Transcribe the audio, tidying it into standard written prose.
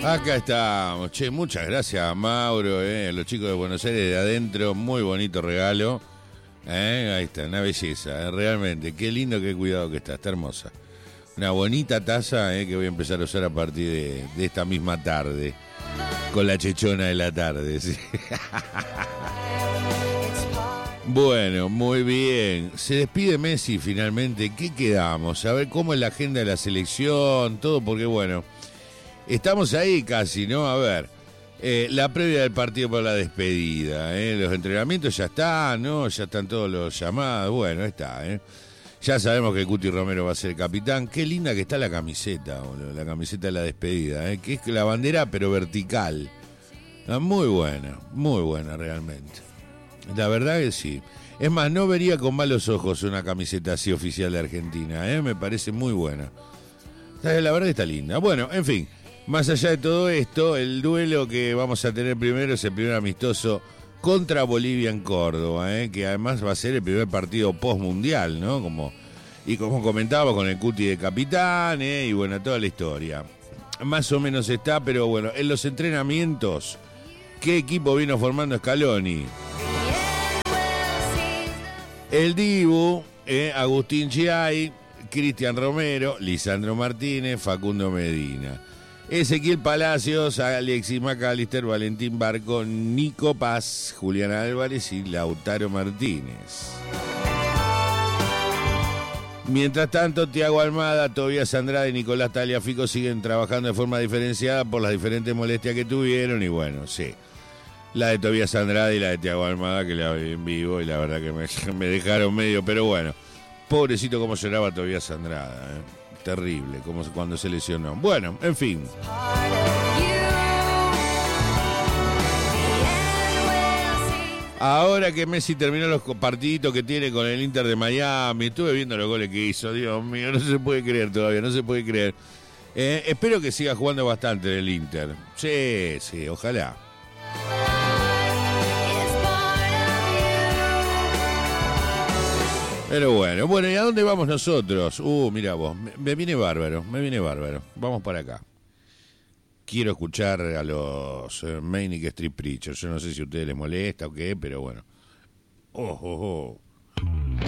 Acá estamos, che, muchas gracias Mauro, los chicos de Buenos Aires de adentro, muy bonito regalo, ahí está, una belleza, realmente, qué lindo, qué cuidado que está hermosa. Una bonita taza que voy a empezar a usar a partir de esta misma tarde, con la chechona de la tarde, ¿sí? Bueno, muy bien, se despide Messi finalmente, ¿qué quedamos? A ver cómo es la agenda de la selección, todo, porque bueno... Estamos ahí casi, ¿no? A ver, la previa del partido por la despedida, los entrenamientos ya están, ¿no? Ya están todos los llamados, bueno, está, Ya sabemos que Cuti Romero va a ser el capitán. Qué linda que está la camiseta, boludo, la camiseta de la despedida, que es la bandera pero vertical. Muy buena realmente. La verdad que sí. Es más, no vería con malos ojos una camiseta así oficial de Argentina, me parece muy buena. La verdad que está linda. Bueno, en fin. Más allá de todo esto, el duelo que vamos a tener primero es el primer amistoso contra Bolivia en Córdoba, que además va a ser el primer partido post-mundial, ¿no? Como comentábamos, con el Cuti de capitán, y bueno, toda la historia. Más o menos está, pero bueno, en los entrenamientos, ¿qué equipo vino formando Scaloni? El Dibu, Agustín Chiay, Cristian Romero, Lisandro Martínez, Facundo Medina. Ezequiel Palacios, Alexis McAllister, Valentín Barco, Nico Paz, Julián Álvarez y Lautaro Martínez. Mientras tanto, Thiago Almada, Tobías Andrade y Nicolás Tagliafico siguen trabajando de forma diferenciada por las diferentes molestias que tuvieron y bueno, sí. La de Tobías Andrade y la de Thiago Almada que la vi en vivo y la verdad que me dejaron medio, pero bueno, pobrecito cómo lloraba Tobías Andrade, Terrible, como cuando se lesionó. Bueno, en fin. Ahora que Messi terminó los partiditos que tiene con el Inter de Miami, estuve viendo los goles que hizo, Dios mío, no se puede creer todavía, no se puede creer. Espero que siga jugando bastante en el Inter. Sí, ojalá. Pero bueno, ¿y a dónde vamos nosotros? Mira vos, me viene bárbaro. Vamos para acá. Quiero escuchar a los Manic Street Preachers. Yo no sé si a ustedes les molesta o qué, pero bueno.